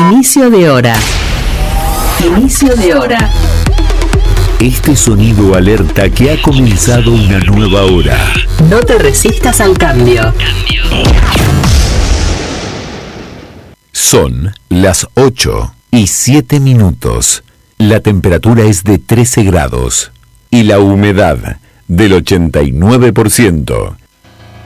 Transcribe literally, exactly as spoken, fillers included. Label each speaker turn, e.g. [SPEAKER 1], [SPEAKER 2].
[SPEAKER 1] Inicio de hora. Inicio de hora.
[SPEAKER 2] Este sonido alerta que ha comenzado una nueva hora.
[SPEAKER 1] No te resistas al cambio.
[SPEAKER 2] Son las ocho y siete minutos. La temperatura es de trece grados y la humedad del ochenta y nueve por ciento.